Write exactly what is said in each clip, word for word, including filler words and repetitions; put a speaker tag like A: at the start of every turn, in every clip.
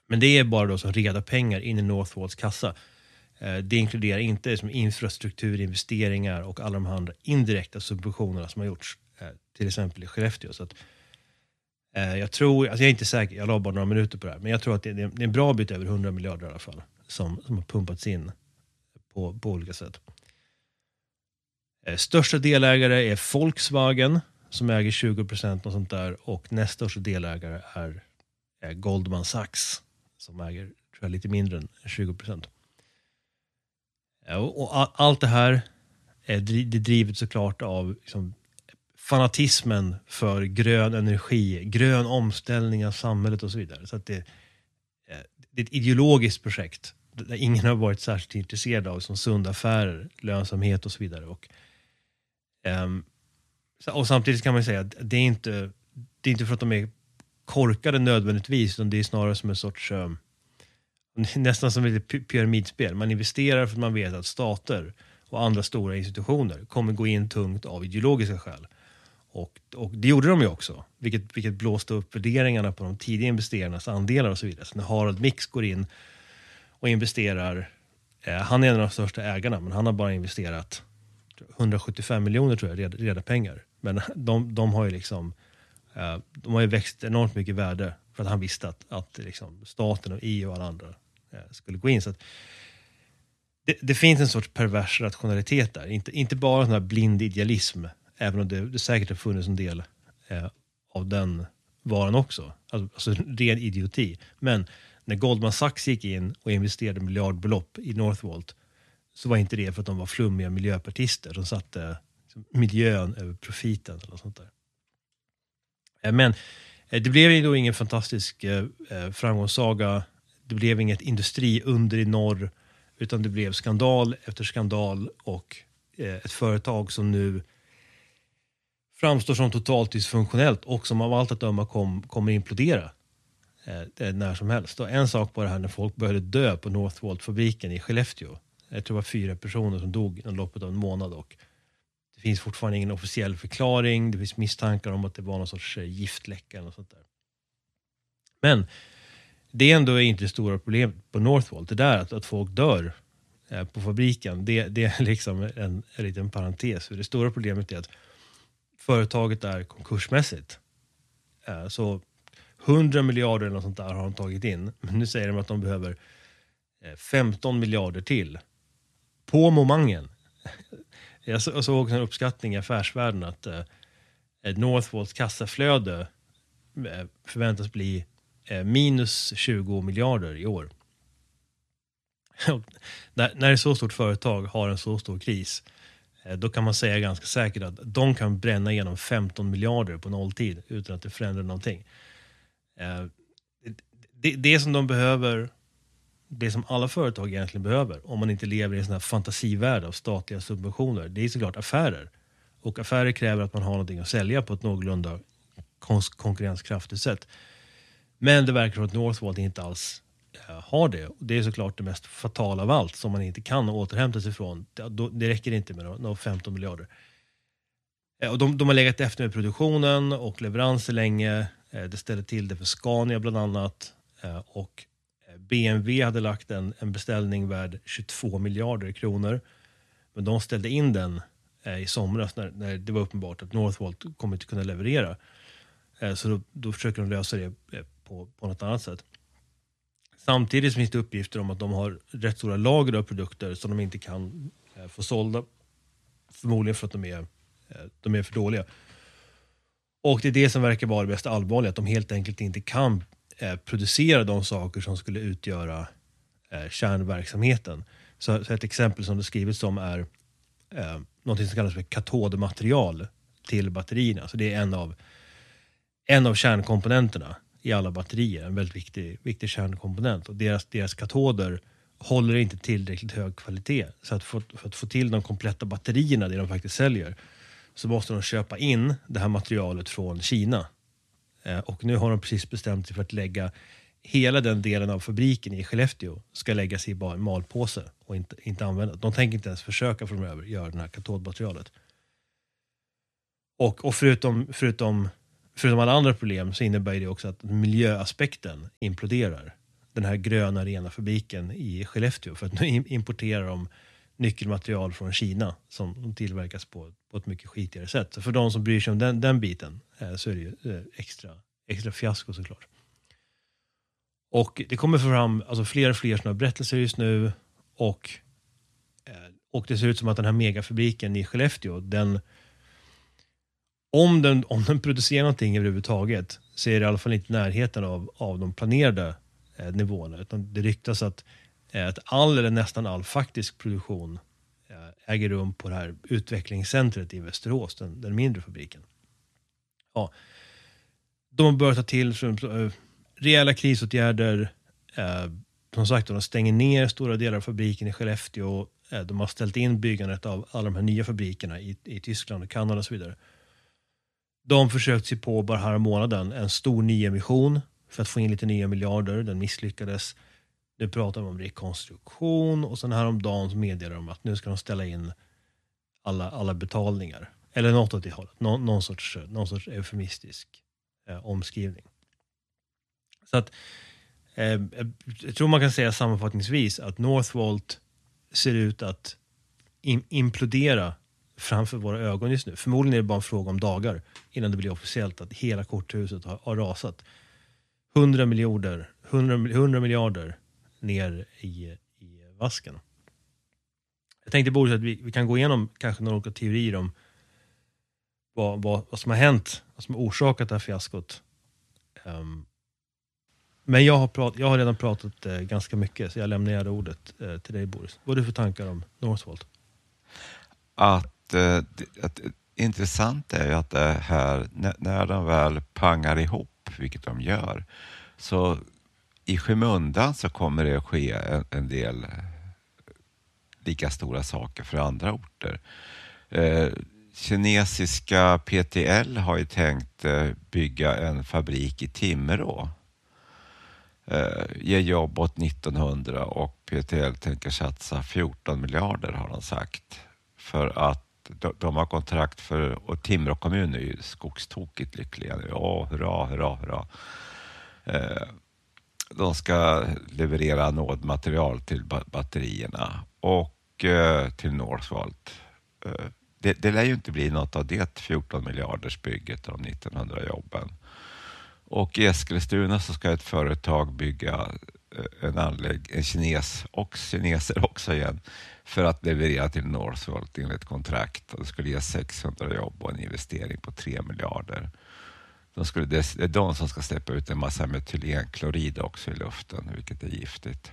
A: Men det är bara då som reda pengar in i Northvolts kassa. Eh, det inkluderar inte som infrastrukturinvesteringar och alla de andra indirekta subventionerna som har gjorts. Eh, till exempel i Skellefteå. Så att, eh, jag tror, alltså jag är inte säker, jag la bara några minuter på det här. Men jag tror att det, det är en bra bit över hundra miljarder i alla fall. Som, som har pumpats in på, på olika sätt. Eh, största delägare är Volkswagen som äger tjugo procent och sånt där. Och nästa största delägare är, är Goldman Sachs som äger tror jag, lite mindre än tjugo procent. Ja, och, och all, allt det här är det drivet såklart av liksom, fanatismen för grön energi, grön omställning av samhället och så vidare. Så att det, det är ett ideologiskt projekt där ingen har varit särskilt intresserad av som sunda affärer, lönsamhet och så vidare. Och, um, och samtidigt kan man säga att det är inte, det är inte för att de är korkade nödvändigtvis, utan det är snarare som en sorts um, nästan som ett pyramidspel. Man investerar för att man vet att stater och andra stora institutioner kommer gå in tungt av ideologiska skäl. Och, och det gjorde de ju också, vilket, vilket blåste upp värderingarna på de tidiga investerarnas andelar och så vidare. Så när Harald Mix går in och investerar, eh, han är en av de största ägarna, men han har bara investerat hundrasjuttiofem miljoner tror jag, reda, reda pengar. Men de, de har ju liksom eh, de har ju växt enormt mycket värde för att han visste att, att liksom, staten och E U och alla andra eh, skulle gå in. Så att det, det finns en sorts pervers rationalitet där, inte, inte bara sån här blind idealism. Även om det, det säkert har funnits en del eh, av den varan också. Alltså, alltså ren idioti. Men när Goldman Sachs gick in och investerade miljardbelopp i Northvolt så var inte det för att de var flummiga miljöpartister som satte liksom, miljön över profiten eller sånt där. Eh, men eh, det blev ju då ingen fantastisk eh, framgångssaga. Det blev inget industriunder i norr, utan det blev skandal efter skandal och eh, ett företag som nu framstår som totalt dysfunktionellt och som av allt att döma kom, kommer implodera eh, när som helst. Och en sak på det här när folk började dö på Northvolt-fabriken i Skellefteå. Jag tror det var fyra personer som dog i loppet av en månad och det finns fortfarande ingen officiell förklaring. Det finns misstankar om att det var någon sorts eh, giftläcka eller något sånt där. Men det är ändå inte det stora problemet på Northvolt. Det där att, att folk dör eh, på fabriken, det, det är liksom en, en liten parentes. För det stora problemet är att företaget är konkursmässigt. Så hundra miljarder eller något sånt där har de tagit in. Men nu säger de att de behöver femton miljarder till. På momangen. Jag såg också en uppskattning i affärsvärlden att Northvolts kassaflöde förväntas bli minus tjugo miljarder i år. när, när ett så stort företag har en så stor kris, då kan man säga ganska säkert att de kan bränna igenom femton miljarder på nolltid utan att det förändrar någonting. Det, det som de behöver, det som alla företag egentligen behöver, om man inte lever i en sån här fantasivärld av statliga subventioner, det är såklart affärer. Och affärer kräver att man har någonting att sälja på ett någorlunda konkurrenskraftigt sätt. Men det verkar som att Northvolt inte alls har det. Och det är såklart det mest fatala av allt som man inte kan återhämta sig från. Det räcker inte med några femton miljarder. Och de, de har legat efter med produktionen och leveranser länge. Det ställde till det för Scania bland annat. Och B M W hade lagt en, en beställning värd tjugotvå miljarder kronor. Men de ställde in den i somras när, när det var uppenbart att Northvolt kommer inte kunna leverera. Så då, då försöker de lösa det på, på något annat sätt. Samtidigt finns det uppgifter om att de har rätt stora lager av produkter som de inte kan eh, få sålda. Förmodligen för att de är, eh, de är för dåliga. Och det är det som verkar vara det mest allvarliga. Att de helt enkelt inte kan eh, producera de saker som skulle utgöra eh, kärnverksamheten. Så, så ett exempel som det skrivits om är eh, något som kallas för katodmaterial till batterierna. Så det är en av, en av kärnkomponenterna i alla batterier, en väldigt viktig, viktig kärnkomponent. Och deras, deras katoder håller inte tillräckligt hög kvalitet. Så att för, för att få till de kompletta batterierna, det de faktiskt säljer, så måste de köpa in det här materialet från Kina. Eh, och nu har de precis bestämt sig för att lägga hela den delen av fabriken i Skellefteå ska läggas i bara en malpåse och inte, inte använda. De tänker inte ens försöka framöver göra det här katodmaterialet. Och, och förutom, förutom, förutom alla andra problem så innebär det också att miljöaspekten imploderar. den här gröna rena fabriken i Skellefteå, för att nu importerar de nyckelmaterial från Kina som tillverkas på, på ett mycket skitigare sätt. Så för de som bryr sig om den, den biten eh, så är det ju eh, extra, extra fiasko såklart. Och det kommer fram alltså, fler och fler sådana berättelser just nu, och, eh, och det ser ut som att den här megafabriken i Skellefteå, den om den, om den producerar någonting överhuvudtaget, så är det i alla fall inte i närheten av, av de planerade eh, nivåerna, utan det ryktas att, eh, att all eller nästan all faktisk produktion eh, äger rum på det här utvecklingscentret i Västerås, den, den mindre fabriken. Ja. De har börjat ta till så, eh, rejäla krisåtgärder. Eh, som sagt, de stänger ner stora delar av fabriken i Skellefteå. Eh, de har ställt in byggandet av alla de här nya fabrikerna i, i Tyskland och Kanada och så vidare. De försökte sig på bara här månaden en stor nyemission för att få in lite nya miljarder. Den misslyckades. Nu pratar de om rekonstruktion, och sen häromdagen så meddelar de att nu ska de ställa in alla, alla betalningar. Eller något åt det hållet. Nå, någon, sorts, någon sorts eufemistisk eh, omskrivning. Så att eh, jag tror man kan säga sammanfattningsvis att Northvolt ser ut att in, implodera framför våra ögon just nu. Förmodligen är det bara en fråga om dagar innan det blir officiellt att hela korthuset har, har rasat. hundra miljarder, hundra, hundra miljarder ner i, i vasken. Jag tänkte Boris att vi, vi kan gå igenom kanske några olika teorier om vad, vad, vad som har hänt, vad som har orsakat det här fiaskot. Um, men jag har, prat, jag har redan pratat eh, ganska mycket, så jag lämnar gärna ordet eh, till dig Boris. Vad är det för tankar om Northvolt?
B: Att, eh, att intressant är ju att det här, när, när de väl pangar ihop, vilket de gör, så i skymundan så kommer det att ske en, en del lika stora saker för andra orter. Eh, kinesiska P T L har ju tänkt eh, bygga en fabrik i Timrå. Eh, ger jobb åt nittonhundra, och P T L tänker satsa fjorton miljarder har de sagt. För att de, de har kontrakt för, och Timrå kommun är ju skogstokigt lyckliga nu. Åh, hurra, hurra, hurra. Eh, de ska leverera anodmaterial till batterierna och eh, till Northvolt. Eh, det, det lär ju inte bli något av det fjorton miljarders bygget av nittonhundra jobben. Och i Eskilstuna så ska ett företag bygga en anlägg, en kines och kineser också igen, för att leverera till Northvolt enligt kontrakt. Och det skulle ge sexhundra jobb och en investering på tre miljarder. De skulle, det är de som ska släppa ut en massa metylenklorid också i luften, vilket är giftigt.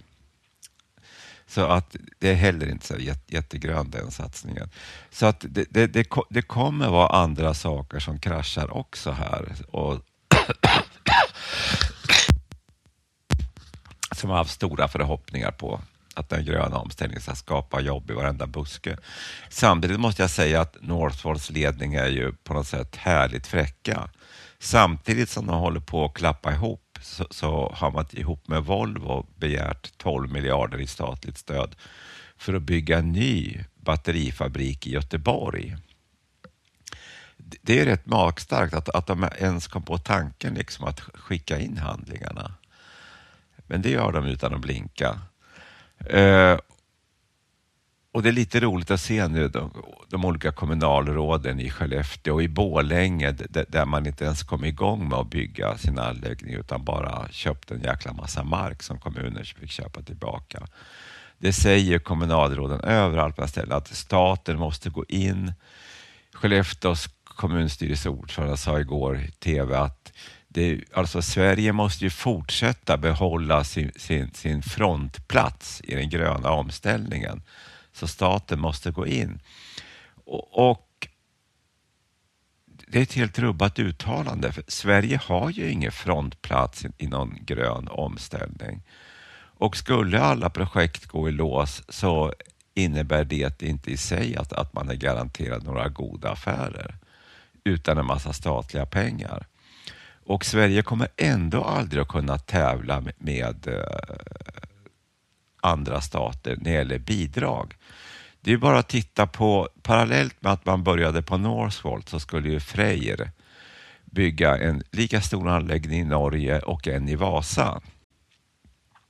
B: Så att det är heller inte så jätte, jättegrön den satsningen. Så att det, det, det, det kommer vara andra saker som kraschar också här. Och som har haft stora förhoppningar på att den gröna omställningen ska skapa jobb i varenda buske. Samtidigt måste jag säga att Northvolts ledning är ju på något sätt härligt fräcka. Samtidigt som de håller på att klappa ihop så, så har man ihop med Volvo begärt tolv miljarder i statligt stöd för att bygga en ny batterifabrik i Göteborg. Det är rätt magstarkt att, att de ens kom på tanken liksom att skicka in handlingarna. Men det gör de utan att blinka. Uh, och det är lite roligt att se nu de, de olika kommunalråden i Skellefteå och i Borlänge d- där man inte ens kom igång med att bygga sin anläggning utan bara köpte en jäkla massa mark som kommunen fick köpa tillbaka. Det säger kommunalråden överallt på stället att staten måste gå in. Skellefteås kommunstyrelseordförande sa igår i tv att det, alltså Sverige måste ju fortsätta behålla sin, sin, sin frontplats i den gröna omställningen. Så staten måste gå in. Och, och det är ett helt rubbat uttalande. För Sverige har ju ingen frontplats i, i någon grön omställning. Och skulle alla projekt gå i lås så innebär det inte i sig att, att man är garanterad några goda affärer utan en massa statliga pengar. Och Sverige kommer ändå aldrig att kunna tävla med, med eh, andra stater när det gäller bidrag. Det är bara att titta på, parallellt med att man började på Northvolt så skulle ju Freyr bygga en lika stor anläggning i Norge och en i Vasa.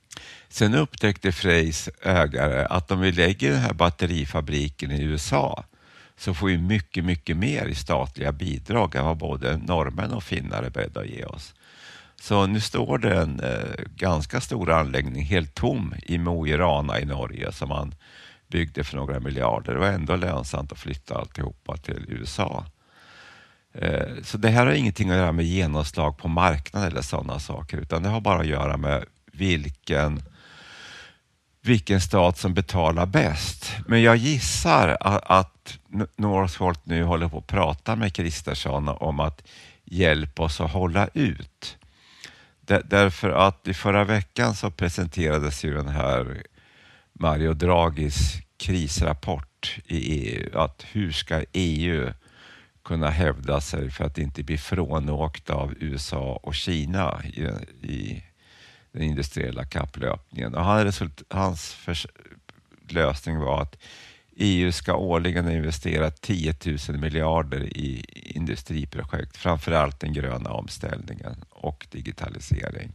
B: Sen upptäckte Freys ägare att om vi lägger den här batterifabriken i U S A så får vi mycket, mycket mer i statliga bidrag än vad både norrmän och finnar är beredda att ge oss. Så nu står det en eh, ganska stor anläggning helt tom i Mo i Rana i Norge som man byggde för några miljarder. Det var ändå lönsamt att flytta alltihopa till U S A. Eh, så det här har ingenting att göra med genomslag på marknaden eller sådana saker, utan det har bara att göra med vilken, vilken stat som betalar bäst. Men jag gissar att, att Northvolt nu håller på att prata med Kristersson om att hjälpa oss att hålla ut. Därför att i förra veckan så presenterades ju den här Mario Draghis krisrapport i E U. Att hur ska E U kunna hävda sig för att inte bli frånåkt av U S A och Kina i, i den industriella kapplöpningen. Och han result, hans förs- lösning var att E U ska årligen investera tio tusen miljarder i industriprojekt, framförallt den gröna omställningen och digitalisering.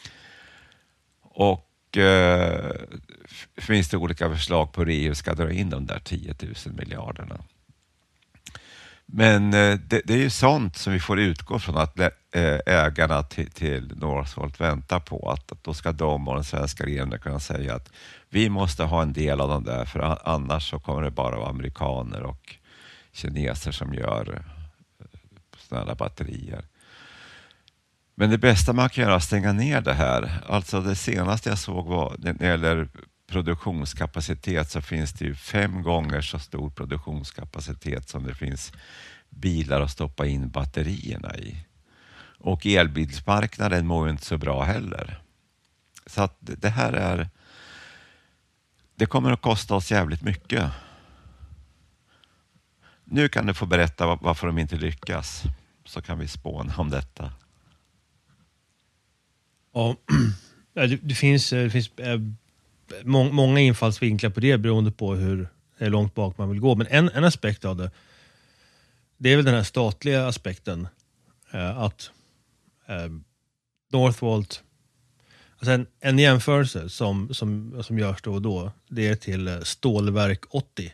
B: Och eh, finns det olika förslag på hur E U ska dra in de där tio tusen miljarderna. Men eh, det, det är ju sånt som vi får utgå från att eh, ägarna till, till Northvolt väntar på. Att, att då ska de och den svenska regeringen kunna säga att vi måste ha en del av dem där, för annars så kommer det bara vara amerikaner och kineser som gör sådana batterier. Men det bästa man kan göra är att stänga ner det här. Alltså det senaste jag såg var, när det gäller produktionskapacitet, så finns det ju fem gånger så stor produktionskapacitet som det finns bilar att stoppa in batterierna i. Och elbilsmarknaden mår ju inte så bra heller. Så att det här är, det kommer att kosta oss jävligt mycket. Nu kan du få berätta varför de inte lyckas, så kan vi spåna om detta.
A: Ja, det, det finns, det finns äh, må, många infallsvinklar på det beroende på hur långt bak man vill gå. Men en, en aspekt av det, det är väl den här statliga aspekten. Äh, att äh, Northvolt, alltså en, en jämförelse som, som, som görs då och då, det är till Stålverk åttio.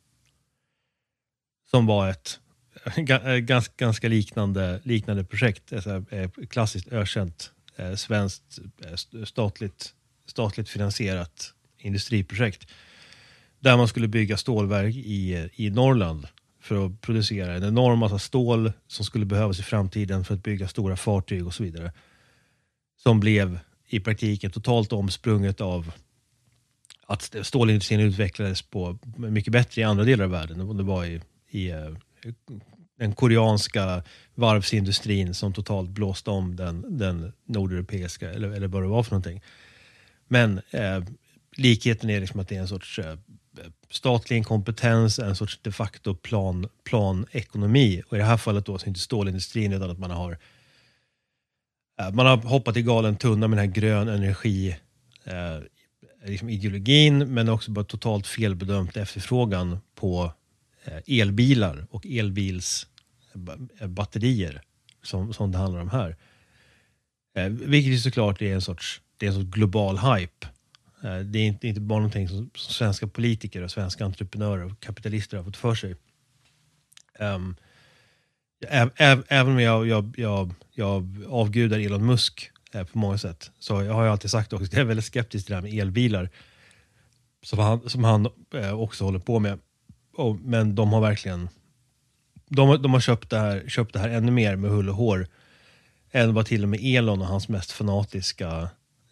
A: Som var ett ganska, ganska liknande, liknande projekt. Alltså, klassiskt ökänt eh, svenskt eh, statligt, statligt finansierat industriprojekt. Där man skulle bygga stålverk i, i Norrland för att producera en enorm massa stål som skulle behövas i framtiden för att bygga stora fartyg och så vidare. Som blev i praktiken totalt omsprunget av att stålindustrin utvecklades på mycket bättre i andra delar av världen än det var i i den koreanska varvsindustrin som totalt blåste om den, den nordeuropeiska, eller, eller vad det var för någonting. Men eh, likheten är liksom att det är en sorts eh, statlig inkompetens, en sorts de facto plan, planekonomi. Och i det här fallet då så är inte stålindustrin, utan att man har eh, man har hoppat i galen tunna med den här grön energi eh, liksom ideologin, men också bara totalt felbedömt efterfrågan på elbilar och elbilsbatterier som, som det handlar om här. Eh, vilket är såklart är en sorts, det är en sorts global hype. Eh, det är inte, inte bara någonting som, som svenska politiker och svenska entreprenörer och kapitalister har fått för sig. Um, äv, äv, även om jag, jag, jag, jag avgudar Elon Musk eh, på många sätt, så jag har jag alltid sagt också att jag är väldigt skeptisk till det här med elbilar som han, som han eh, också håller på med. Oh, men de har verkligen de, de har köpt det, här, köpt det här ännu mer med hull och hår än vad till och med Elon och hans mest fanatiska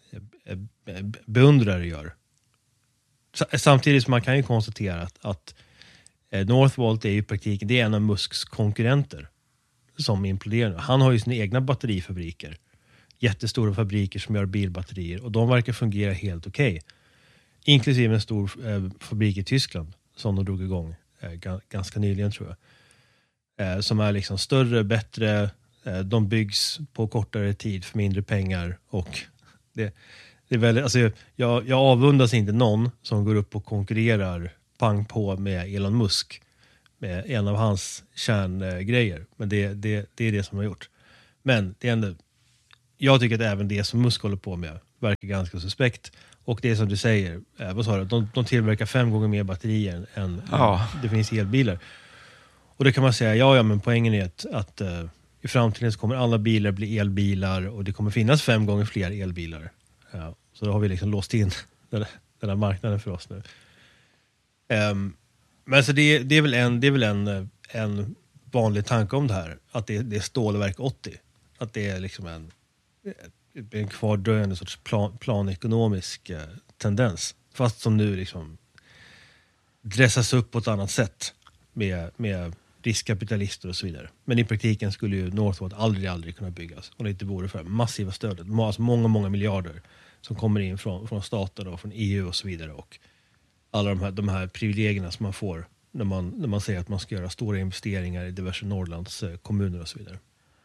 A: beundrare gör. Samtidigt som man kan ju konstatera att, att Northvolt är i praktiken, det är en av Musks konkurrenter som imploderar. Han har ju sina egna batterifabriker, jättestora fabriker som gör bilbatterier, och de verkar fungera helt okej. Okay. Inklusive en stor eh, fabrik i Tyskland som de drog igång eh, g- ganska nyligen, tror jag. Eh, som är liksom större, bättre, eh, de byggs på kortare tid för mindre pengar, och det, det är väldigt, alltså jag, jag avundas inte någon som går upp och konkurrerar pang på med Elon Musk med en av hans kärngrejer, eh, men det, det, det är det som har gjort. Men det är ändå, jag tycker att även det som Musk håller på med verkar ganska suspekt. Och det är som du säger, eh, vad sa du? De, de tillverkar fem gånger mer batterier än,
B: Ja.
A: än det finns elbilar. Och det kan man säga, ja, ja men poängen är att, att uh, i framtiden så kommer alla bilar bli elbilar och det kommer finnas fem gånger fler elbilar. Ja, så då har vi liksom låst in den, den här marknaden för oss nu. Um, men så det, det är väl, en, det är väl en, en vanlig tanke om det här, att det, det är stålverk åttio. Att det är liksom en, en kvardröjande sorts plan, planekonomisk uh, tendens. Fast som nu liksom dressas upp på ett annat sätt med, med riskkapitalister och så vidare. Men i praktiken skulle ju Northvolt aldrig, aldrig kunna byggas om det inte vore för massiva stödet. Alltså många, många miljarder som kommer in från, från staten och från E U och så vidare. Och alla de här, de här privilegierna som man får när man, när man säger att man ska göra stora investeringar i diverse Norrlands kommuner och så vidare.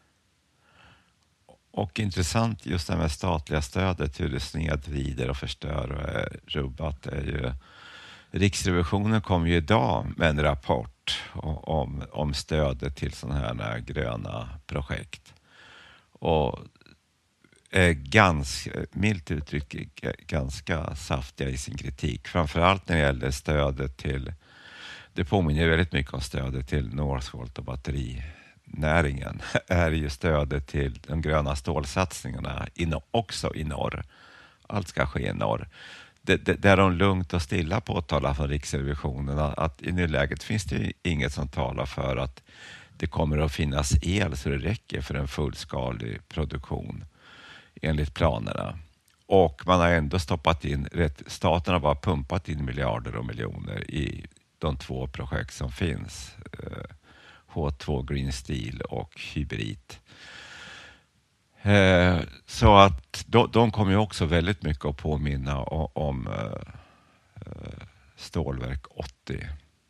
B: Och intressant just det här med statliga stödet, hur det snedvrider och förstör och är rubbat. Är ju, Riksrevisionen kom ju idag med en rapport om, om stödet till sådana här gröna projekt. Och är ganska, milt uttryckt ganska saftiga i sin kritik. Framförallt när det gäller stödet till, det påminner väldigt mycket om stödet till Northvolt och batterinäringen, är ju stödet till de gröna stålsatsningarna in, också i norr. Allt ska ske i norr. Det, det, där de lugnt och stilla påtalar från Riksrevisionen att i nuläget finns det inget som talar för att det kommer att finnas el så det räcker för en fullskalig produktion enligt planerna. Och man har ändå stoppat in, staten har bara pumpat in miljarder och miljoner i de två projekt som finns. H två Green Steel och Hybrid. Så att de, de kommer ju också väldigt mycket att påminna om, om stålverk åttio.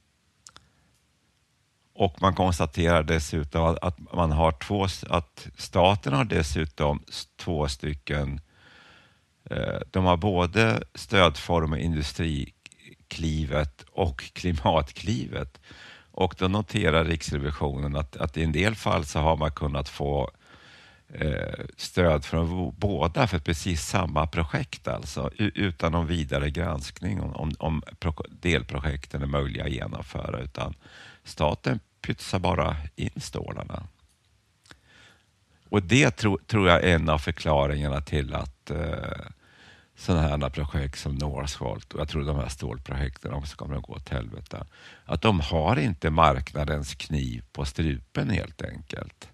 B: Och man konstaterar dessutom att man har två, att staten har dessutom två stycken, de har både stödformer Industriklivet och Klimatklivet. Och då noterar Riksrevisionen att, att i en del fall så har man kunnat få eh, stöd från båda för precis samma projekt, alltså utan någon vidare granskning om, om, om delprojekten är möjliga att genomföra, utan staten pytsar bara in stålarna. Och det tro, tror jag är en av förklaringarna till att eh, sådana här projekt som Northvolt, och jag tror de här stålprojekten också kommer att gå åt helvete, att de har inte marknadens kniv på strupen helt enkelt.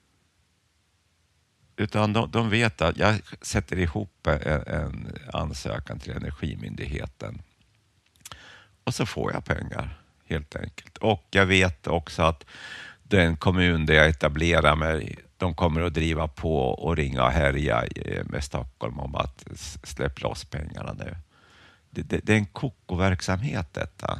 B: Utan de, de vet att jag sätter ihop en, en ansökan till Energimyndigheten och så får jag pengar helt enkelt. Och jag vet också att den kommun där jag etablerar mig, de kommer att driva på och ringa och härja med Stockholm om att släppa loss pengarna nu. Det, det, det är en kokoverksamhet detta.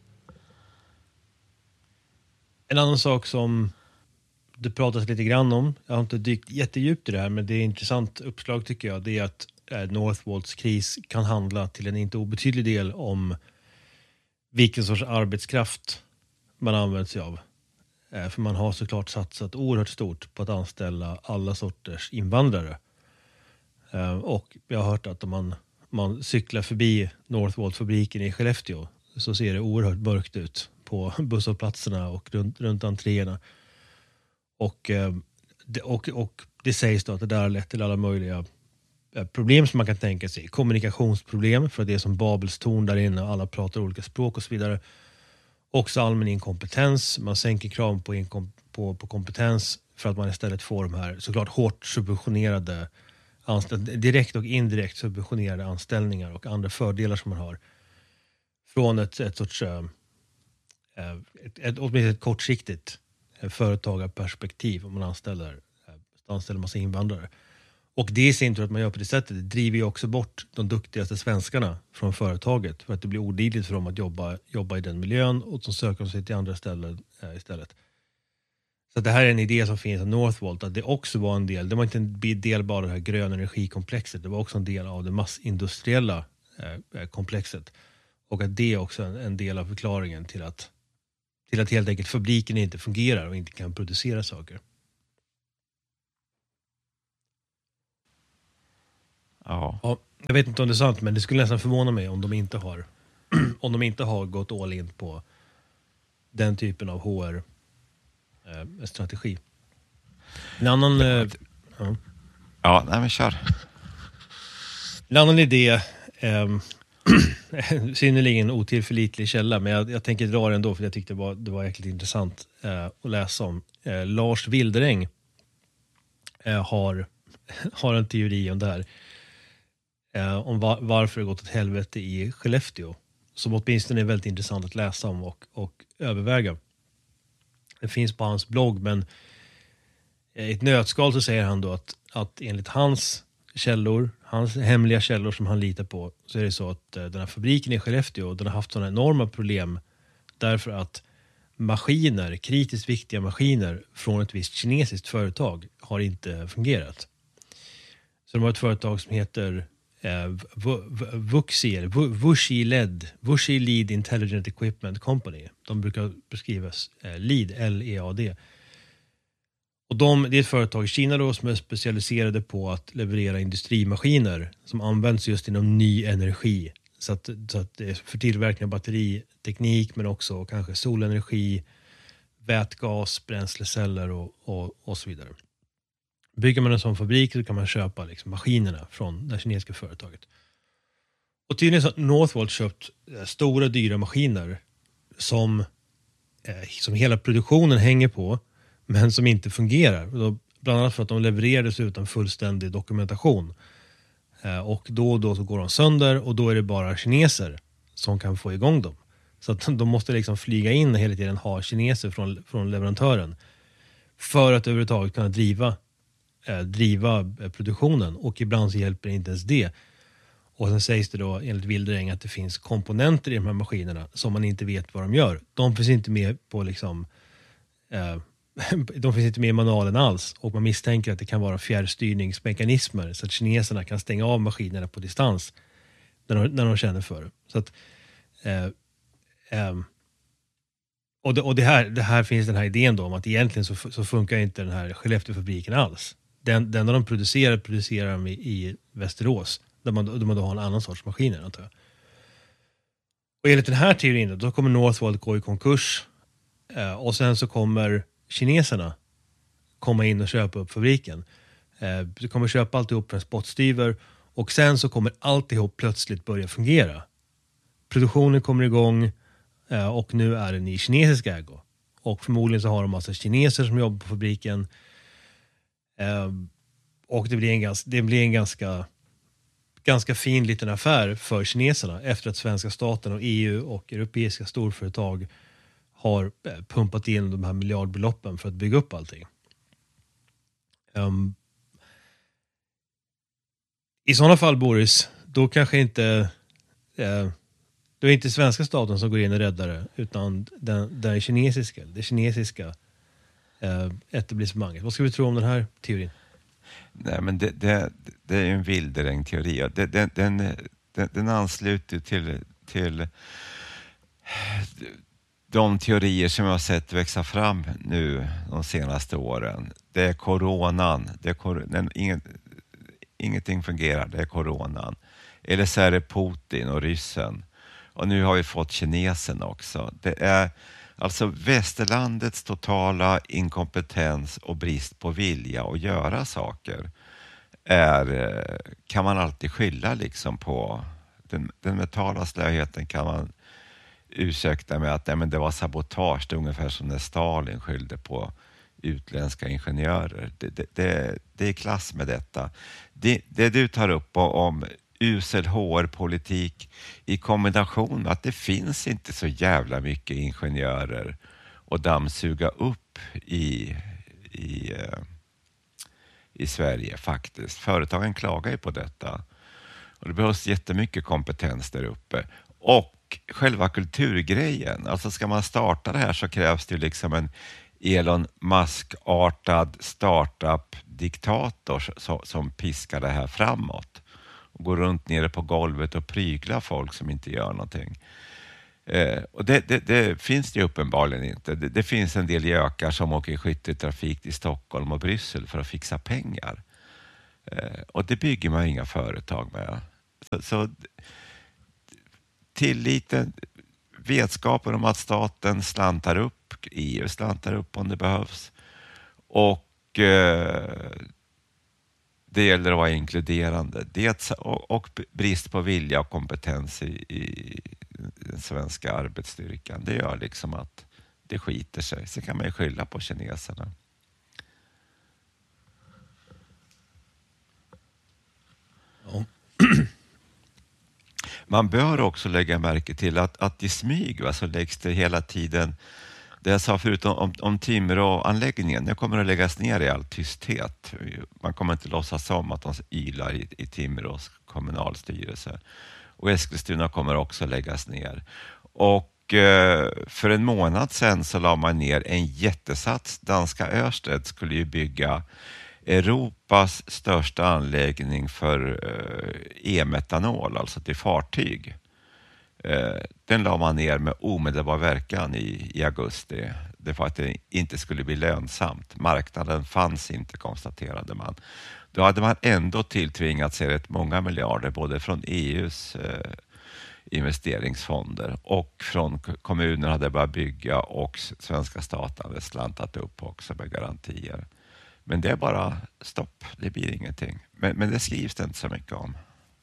A: En annan sak som det pratas lite grann om, jag har inte dykt jättedjupt i det här, men det är intressant uppslag tycker jag, det är att Northvolts kris kan handla till en inte obetydlig del om vilken sorts arbetskraft man använder sig av. För man har såklart satsat oerhört stort på att anställa alla sorters invandrare. Och jag har hört att om man, man cyklar förbi Northvolt-fabriken i Skellefteå så ser det oerhört mörkt ut på busshållplatserna och runt, runt entréerna. Och, och, och det sägs då att det där har lett till alla möjliga problem som man kan tänka sig. Kommunikationsproblem, för att det är som Babels torn där inne, alla pratar olika språk och så vidare. Också allmän inkompetens, man sänker krav på, inkom- på, på kompetens för att man istället får de här såklart hårt subventionerade anställ- direkt och indirekt subventionerade anställningar och andra fördelar som man har från ett, ett sorts äh, ett, ett, åtminstone ett kortsiktigt äh, företagarperspektiv om man anställer, äh, anställer massa invandrare. Och det i sin tur att man gör på det sättet, det driver ju också bort de duktigaste svenskarna från företaget för att det blir odidligt för dem att jobba, jobba i den miljön, och de söker sig till andra ställen äh, istället. Så det här är en idé som finns i Northvolt, att det också var en del, det var inte en del bara av det här gröna energikomplexet, det var också en del av det massindustriella äh, komplexet. Och att det är också en, en del av förklaringen till att, till att helt enkelt fabriken inte fungerar och inte kan producera saker.
B: Ja.
A: Ja, jag vet inte om det är sant, men det skulle nästan förvåna mig om de inte har om de inte har gått all in på den typen av H R-strategi. En annan,
B: Ja,
A: eh, ja.
B: Ja, nej men kör.
A: En annan idé, eh, synnerligen otillförlitlig källa, men jag, jag tänker dra den ändå för jag tyckte det var, det var jäkligt intressant eh, att läsa om. Eh, Lars Wilderäng eh, har, har en teori om det här. Eh, om va- varför det gått åt helvete i Skellefteå. Som åtminstone är väldigt intressant att läsa om och, och överväga. Det finns på hans blogg, men i ett nötskal så säger han då att, att enligt hans källor, hans hemliga källor som han litar på, så är det så att eh, den här fabriken i Skellefteå, den har haft sådana enorma problem därför att maskiner, kritiskt viktiga maskiner från ett visst kinesiskt företag har inte fungerat. Så de har ett företag som heter eh, V- V- Vuxi, eller V- Vuxi Led, Vuxi Lead Intelligent Equipment Company. De brukar beskrivas eh, Lead, L E A D. Och de, det är ett företag i Kina då som är specialiserade på att leverera industrimaskiner som används just inom ny energi. Så att, så att det är för tillverkning av batteriteknik, men också kanske solenergi, vätgas, bränsleceller och, och, och så vidare. Bygger man en sån fabrik så kan man köpa liksom maskinerna från det kinesiska företaget. Och tydligen så har Northvolt köpt eh, stora dyra maskiner som, eh, som hela produktionen hänger på, men som inte fungerar. Och då, bland annat för att de levererades utan fullständig dokumentation. Eh, och då och då så går de sönder, och då är det bara kineser som kan få igång dem. Så att de måste liksom flyga in och hela tiden ha kineser från, från leverantören för att överhuvudtaget kunna driva, eh, driva produktionen. Och ibland så hjälper inte ens det. Och sen sägs det då enligt Wilderäng att det finns komponenter i de här maskinerna som man inte vet vad de gör. De finns inte med på liksom eh, de finns inte med i manualen alls, och man misstänker att det kan vara fjärrstyrningsmekanismer så att kineserna kan stänga av maskinerna på distans när de, när de känner för det. Så att, eh, eh, och det, och det, här, det här finns den här idén då om att egentligen så, så funkar inte den här Skellefteåfabriken alls. Den, den de producerar producerar de i, i Västerås där man, där man då har en annan sorts maskiner, antar jag. Och enligt den här teorin då, då kommer Northvolt gå i konkurs, eh, och sen så kommer kineserna komma in och köpa upp fabriken. Eh, de kommer köpa alltihop för en spottstyver, och sen så kommer alltihop plötsligt börja fungera. Produktionen kommer igång, eh, och nu är den i kinesisk ägo. Och förmodligen så har de massa kineser som jobbar på fabriken. Eh, och det blir en, ganska, det blir en ganska, ganska fin liten affär för kineserna efter att svenska staten och E U och europeiska storföretag har pumpat in de här miljardbeloppen för att bygga upp allting. Um, I sådana fall, Boris, då kanske inte eh, då är inte svenska staten som går in och räddar det, utan den, den kinesiska, det kinesiska eh, etablissemanget. Vad ska vi tro om den här teorin?
B: Nej, men det, det, det är ju en Wilderäng-teori. Den, den, den, den, den ansluter till, till de teorier som jag har sett växa fram nu de senaste åren. Det är coronan. Det är kor- den, ingen, ingenting fungerar, det är coronan. Eller så är det Putin och ryssen. Och nu har vi fått kinesen också. Det är alltså västerlandets totala inkompetens och brist på vilja att göra saker. Är, kan man alltid skylla liksom på den, den mentala slöheten, kan man ursäkta med att nej, men det var sabotage. Det är ungefär som när Stalin skyllde på utländska ingenjörer. Det, det, det, det är klass med detta. Det, det du tar upp om usel H R-politik i kombination med att det finns inte så jävla mycket ingenjörer och dammsuga upp i, i, i Sverige faktiskt. Företagen klagar ju på detta. Och det behövs jättemycket kompetens där uppe. Och själva kulturgrejen, alltså ska man starta det här så krävs det liksom en Elon Musk-artad startup-diktator som, som piskar det här framåt. Och går runt nere på golvet och pryglar folk som inte gör någonting. Eh, och det, det, det finns det ju uppenbarligen inte. Det, det finns en del gökar som åker i skytteltrafik till Stockholm och Bryssel för att fixa pengar. Eh, och det bygger man inga företag med. Så, så tilliten, vetskapen om att staten slantar upp, E U slantar upp om det behövs. Och eh, det gäller att vara inkluderande. Det, och, och brist på vilja och kompetens i, i den svenska arbetsstyrkan. Det gör liksom att det skiter sig. Så kan man ju skylla på kineserna.
A: Ja.
B: Man bör också lägga märke till att, att i smyg va, så läggs det hela tiden, det jag sa förut om, om Timrå-anläggningen, det kommer att läggas ner i all tysthet. Man kommer inte låtsas om att de ylar i, i Timrås kommunalstyrelse. Och Eskilstuna kommer också läggas ner. Och eh, för en månad sedan så la man ner en jättesats. Danska Ørsted skulle ju bygga Europas största anläggning för eh, e-metanol, alltså till fartyg. Eh, den la man ner med omedelbar verkan i, i augusti. Det var att det inte skulle bli lönsamt. Marknaden fanns inte, konstaterade man. Då hade man ändå tilltvingat sig rätt många miljarder både från E U:s eh, investeringsfonder och från kommuner hade börjat bygga och svenska staten hade slantat upp också med garantier. Men det är bara stopp, det blir ingenting. Men, men det skrivs det inte så mycket om.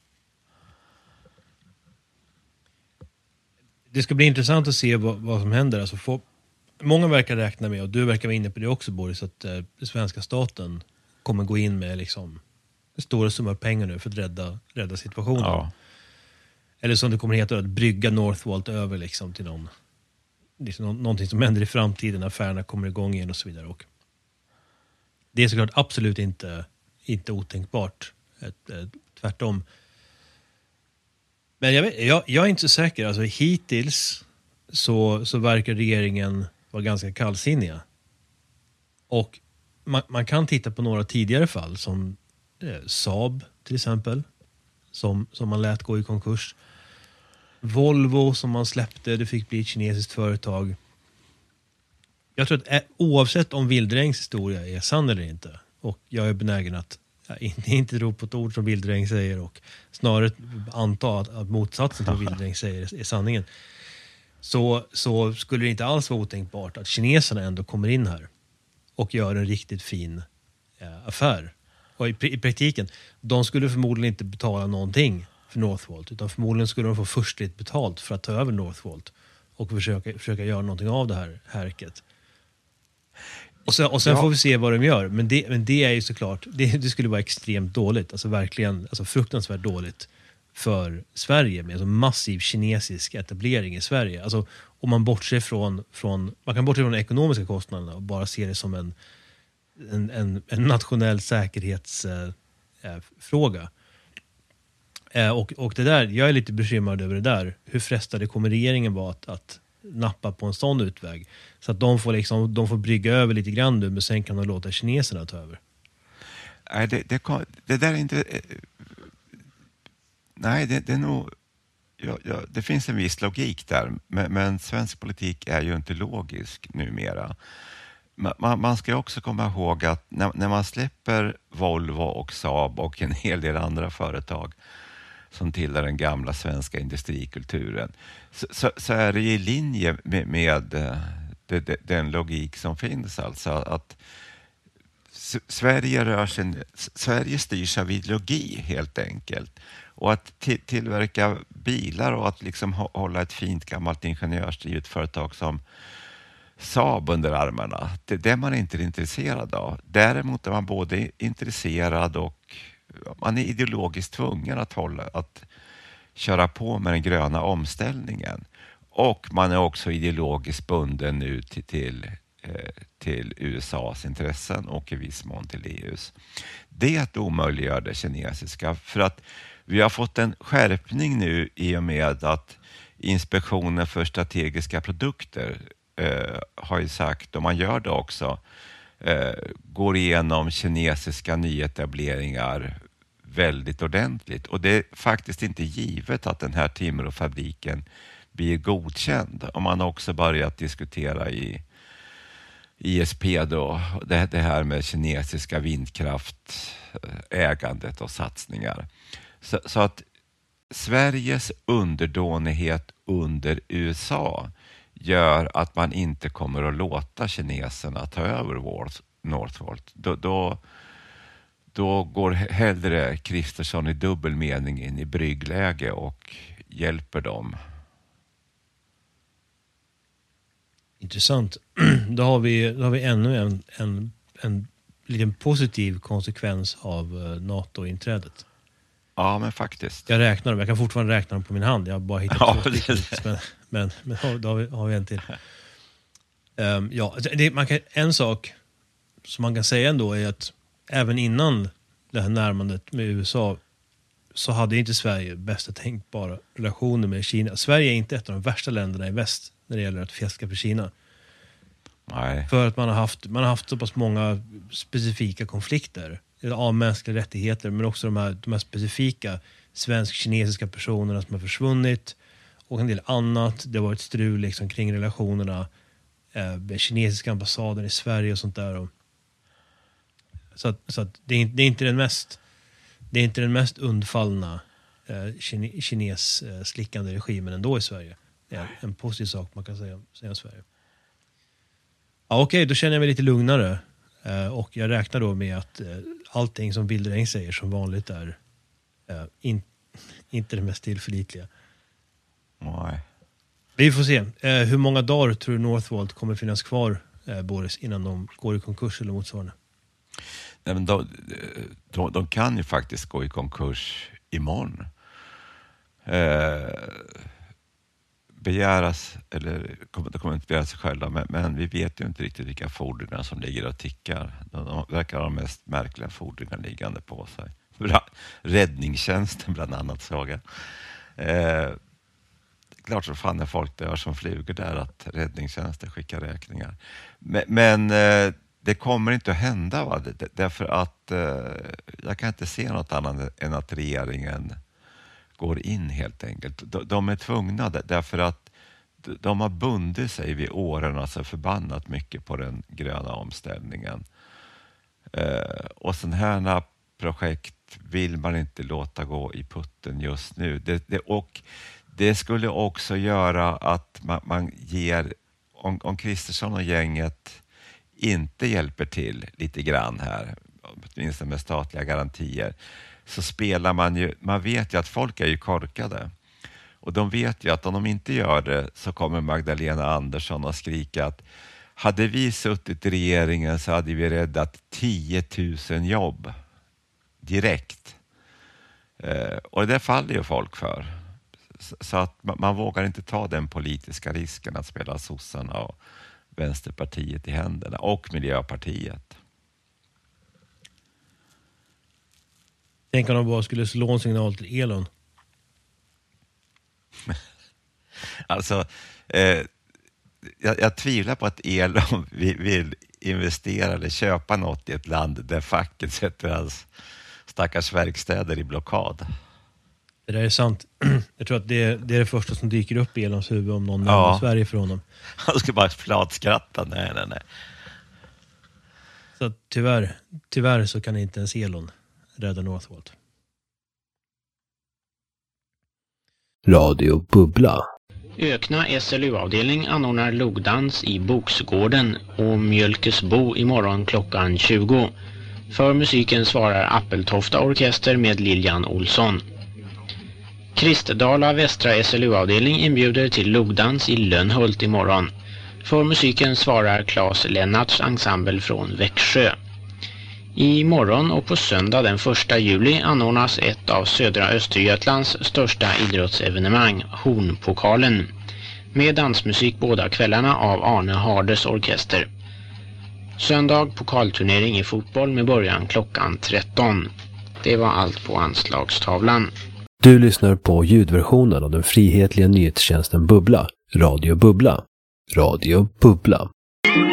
A: Det ska bli intressant att se vad, vad som händer. Alltså få, många verkar räkna med, och du verkar vara inne på det också Boris, att eh, svenska staten kommer gå in med liksom stora summor pengar nu för att rädda, rädda situationen.
B: Ja.
A: Eller som det kommer heta, att brygga Northvolt över liksom till någon, liksom nå- någonting som händer i framtiden, affärerna kommer igång igen och så vidare. Och det är såklart absolut inte, inte otänkbart. Ett, ett, tvärtom. Men jag, vet, jag, jag är inte så säker. Alltså, hittills så, så verkar regeringen vara ganska kallsinniga. Och man, man kan titta på några tidigare fall som eh, Saab till exempel. Som, som man lät gå i konkurs. Volvo som man släppte, det fick bli ett kinesiskt företag. Jag tror att eh, oavsett om Wildrängs historia är sann eller inte, och jag är benägen att ja, inte, inte tro på ett ord som Wildräng säger och snarare anta att, att motsatsen till vad Wildräng säger är, är sanningen, så, så skulle det inte alls vara otänkbart att kineserna ändå kommer in här och gör en riktigt fin eh, affär. Och i, i praktiken, de skulle förmodligen inte betala någonting för Northvolt, utan förmodligen skulle de få förstligt betalt för att ta över Northvolt och försöka, försöka göra någonting av det här härket. Och sen, och sen
B: Ja.
A: får vi se vad de gör. Men det, men det är ju såklart, det, det skulle vara extremt dåligt. Alltså verkligen, alltså fruktansvärt dåligt för Sverige med en massiv kinesisk etablering i Sverige. Alltså om man bortser från, från man kan bortse från de ekonomiska kostnaderna och bara se det som en, en, en, en nationell säkerhetsfråga. Eh, eh, och, och det där, jag är lite bekymrad över det där. Hur frestade kommer regeringen vara att, att nappa på en sån utväg? Så att de får, liksom, de får brygga över lite grann nu, men sen kan de låta kineserna ta över.
B: Nej, det, det, det där är inte... Nej, det, det är nog... Ja, ja, det finns en viss logik där, men, men svensk politik är ju inte logisk numera. Man, man ska också komma ihåg att när, när man släpper Volvo och Saab och en hel del andra företag som tillhör den gamla svenska industrikulturen, så, så, så är det i linje med, med det, det, den logik som finns. Alltså att Sverige, rör sig, Sverige styrs av ideologi helt enkelt. Och att till, tillverka bilar och att liksom hålla ett fint gammalt ingenjörsdrivet företag som Saab under armarna, det, det är man inte intresserad av. Däremot är man både intresserad och man är ideologiskt tvungen att, hålla, att köra på med den gröna omställningen. Och man är också ideologiskt bunden nu till, till, till U S A:s intressen och i viss mån till E U:s. Det omöjliggör det kinesiska, för att vi har fått en skärpning nu i och med att Inspektionen för strategiska produkter eh, har ju sagt, och man gör det också, eh, går igenom kinesiska nyetableringar väldigt ordentligt. Och det är faktiskt inte givet att den här Timråfabriken blir godkänd. Och man har också börjat diskutera i, I S P då, det, det här med kinesiska vindkraftägandet och satsningar. Så, så att Sveriges underdånighet under U S A gör att man inte kommer att låta kineserna ta över Northvolt. Då, då, då går hellre Kristersson i dubbel mening in i bryggläge och hjälper dem.
A: Intressant. Då har vi, då har vi ännu en, en, en liten positiv konsekvens av uh, NATO-inträdet.
B: Ja, men faktiskt.
A: Jag räknar dem. Jag kan fortfarande räkna dem på min hand. Jag har bara hittat
B: ja,
A: två stycken. Men, men, men då har vi, har vi en till. Um, ja, det, man kan, en sak som man kan säga ändå är att även innan det här närmandet med U S A så hade inte Sverige bästa tänkbara relationer med Kina. Sverige är inte ett av de värsta länderna i väst när det gäller att fjäska för Kina.
B: Nej.
A: För att man har haft, man har haft så pass många specifika konflikter av mänskliga rättigheter, men också de här, de här specifika svensk-kinesiska personerna som har försvunnit och en del annat. Det har varit strul liksom kring relationerna eh, med kinesiska ambassaden i Sverige och sånt där. Och, så att, så att det, är, det är inte den mest det är inte den mest undfallna eh, kine, kines eh, slickande regimen ändå i Sverige. Det är en positiv sak man kan säga, säga om Sverige. Ja, okej, okay, då känner jag mig lite lugnare. Uh, och jag räknar då med att uh, allting som Wildereng säger som vanligt är uh, in, inte det mest tillförlitliga.
B: Nej.
A: Vi får se. Uh, hur många dagar tror du Northvolt kommer finnas kvar, uh, Boris, innan de går i konkurs eller motsvarande?
B: Nej, men de, de, de kan ju faktiskt gå i konkurs imorgon. Uh, begäras, eller de kommer inte begära sig själva, men, men vi vet ju inte riktigt vilka fordringar som ligger och tickar. De, de verkar ha de mest märkliga fordringar liggande på sig. Räddningstjänsten bland annat, såg jag. Eh, klart så fan när folk dör som flugor där att räddningstjänsten skickar räkningar. Men, men eh, det kommer inte att hända, va? D- därför att eh, jag kan inte se något annat än att regeringen går in helt enkelt. De, de är tvungna därför att de har bundit sig vid åren, alltså förbannat mycket på den gröna omställningen. Eh, och sådana här projekt vill man inte låta gå i putten just nu. Det, det, och det skulle också göra att man, man ger, om, om Kristersson och gänget inte hjälper till lite grann här, åtminstone med statliga garantier, så spelar man ju, man vet ju att folk är ju korkade. Och de vet ju att om de inte gör det så kommer Magdalena Andersson att skrika att hade vi suttit i regeringen så hade vi räddat tio tusen jobb direkt. Eh, och det faller ju folk för. Så, så att man, man vågar inte ta den politiska risken att spela sossarna och Vänsterpartiet i händerna och Miljöpartiet.
A: Tänk om de bara skulle slå en signal till Elon.
B: Alltså, eh, jag, jag tvivlar på att Elon vill, vill investera eller köpa något i ett land där facket sätter hans stackars verkstäder i blockad.
A: Det där är sant. Jag tror att det, det är det första som dyker upp i Elons huvud om någon
B: ja.
A: nämner Sverige för honom.
B: Han ska bara flatskratta. Nej, nej, nej.
A: Så tyvärr, tyvärr så kan inte ens Elon rädda Northvolt.
C: Radio Bubbla.
D: Ökna S L U-avdelning anordnar logdans i Boksgården och Mjölkesbo imorgon klockan tjugo. För musiken svarar Appeltofta orkester med Lilian Olsson. Kristdala Västra S L U-avdelning inbjuder till logdans i Lönnhult imorgon. För musiken svarar Claes Lennarts ensemble från Växjö. I morgon och på söndag den första juli anordnas ett av södra Östergötlands största idrottsevenemang, Hornpokalen, med dansmusik båda kvällarna av Arne Hardes orkester. Söndag pokalturnering i fotboll med början klockan tretton. Det var allt på anslagstavlan.
C: Du lyssnar på ljudversionen av den frihetliga nyhetstjänsten Bubbla, Radio Bubbla. Radio Bubbla.